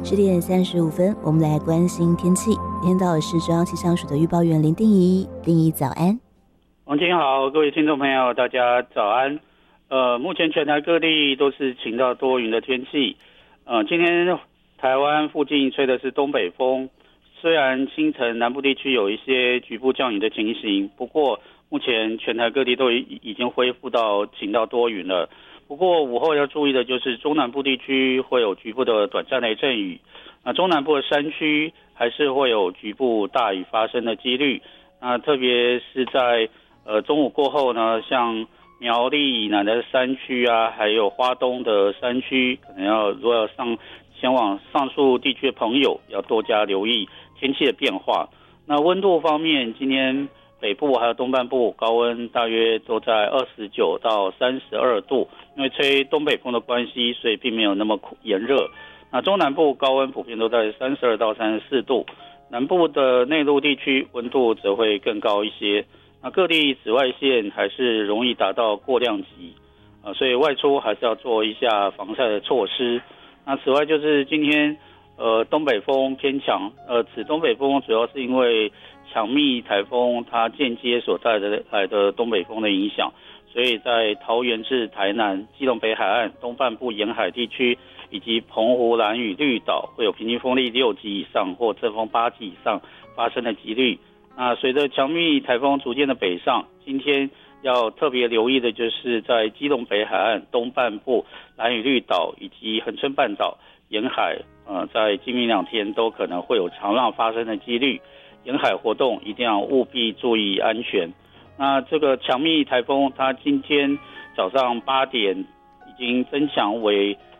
10点35分，我们来关心天气。今天到的是中央气象署的预报员林定仪，定仪早安。 王姐好，各位听众朋友，大家早安。目前全台各地都是晴到多云的天气。今天台湾附近吹的是东北风，虽然清晨南部地区有一些局部降雨的情形，不过目前全台各地都已经恢复到晴到多云了。不过午后要注意的就是中南部地区会有局部的短暂雷阵雨，中南部的山区还是会有局部大雨发生的几率。特别是在中午过后呢，像苗栗以南的山区啊，还有花东的山区，可能如果要前往上述地区的朋友要多加留意天气的变化。那温度方面，今天北部还有东半部高温大约都在29到32度，因为吹东北风的关系，所以并没有那么炎热。那中南部高温普遍都在32到34度，南部的内陆地区温度则会更高一些。那各地紫外线还是容易达到过量级，所以外出还是要做一下防晒的措施。那此外就是今天东北风偏强，此东北风主要是因为强密台风它间接所带来的东北风的影响，所以在桃园至台南、基隆北海岸东半部沿海地区以及澎湖、兰屿、绿岛会有平均风力6级以上或阵风8级以上发生的几率。那随着强密台风逐渐的北上，今天要特别留意的就是在基隆北海岸东半部、兰屿绿岛以及恒春半岛沿海，在今明2天都可能会有长浪发生的几率，沿海活动一定要务必注意安全。那这个强密台风它今天早上8点已经增强为